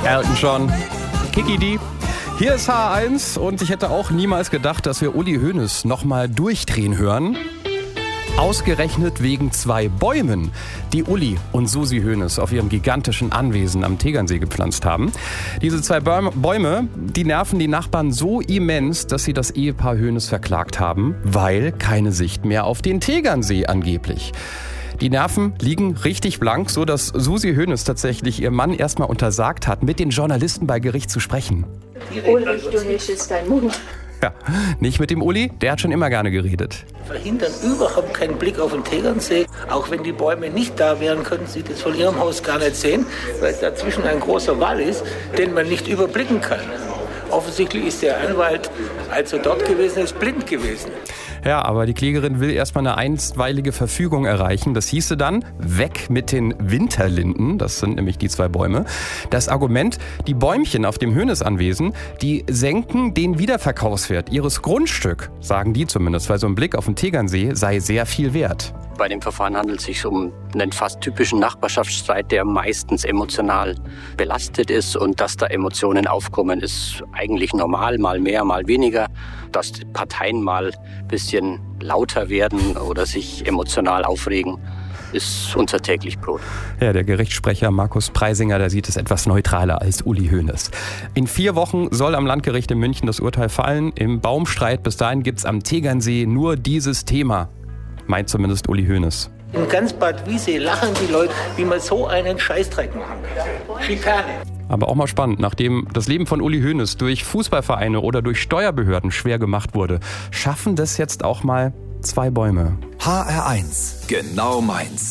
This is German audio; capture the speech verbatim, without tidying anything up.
Elton John, Kiki D. Hier ist H eins und ich hätte auch niemals gedacht, dass wir Uli Hoeneß nochmal durchdrehen hören. Ausgerechnet wegen zwei Bäumen, die Uli und Susi Hoeneß auf ihrem gigantischen Anwesen am Tegernsee gepflanzt haben. Diese zwei Bäume, die nerven die Nachbarn so immens, dass sie das Ehepaar Hoeneß verklagt haben, weil keine Sicht mehr auf den Tegernsee angeblich. Die Nerven liegen richtig blank, so dass Susi Hoeneß tatsächlich ihr Mann erstmal untersagt hat, mit den Journalisten bei Gericht zu sprechen. Ulrich, du hältst deinen Mund. Ja, nicht mit dem Uli, der hat schon immer gerne geredet. Verhindern überhaupt keinen Blick auf den Tegernsee. Auch wenn die Bäume nicht da wären, könnten Sie das von Ihrem Haus gar nicht sehen, weil dazwischen ein großer Wall ist, den man nicht überblicken kann. Offensichtlich ist der Anwalt, als er dort gewesen ist, blind gewesen. Ja, aber die Klägerin will erstmal eine einstweilige Verfügung erreichen. Das hieße dann, weg mit den Winterlinden, das sind nämlich die zwei Bäume. Das Argument, die Bäumchen auf dem Hoeneß-Anwesen, die senken den Wiederverkaufswert ihres Grundstück, sagen die zumindest, weil so ein Blick auf den Tegernsee sei sehr viel wert. Bei dem Verfahren handelt es sich um einen fast typischen Nachbarschaftsstreit, der meistens emotional belastet ist. Und dass da Emotionen aufkommen, ist eigentlich normal, mal mehr, mal weniger. Dass die Parteien mal ein bisschen lauter werden oder sich emotional aufregen, ist unser täglich Brot. Ja, der Gerichtssprecher Markus Preisinger, der sieht es etwas neutraler als Uli Hoeneß. In vier Wochen soll am Landgericht in München das Urteil fallen. Im Baumstreit bis dahin gibt es am Tegernsee nur dieses Thema. Meint zumindest Uli Hoeneß. In ganz Bad Wiessee lachen die Leute, wie man so einen Scheißdreck machen kann. Schikane. Aber auch mal spannend, nachdem das Leben von Uli Hoeneß durch Fußballvereine oder durch Steuerbehörden schwer gemacht wurde, schaffen das jetzt auch mal zwei Bäume. H R eins, genau meins.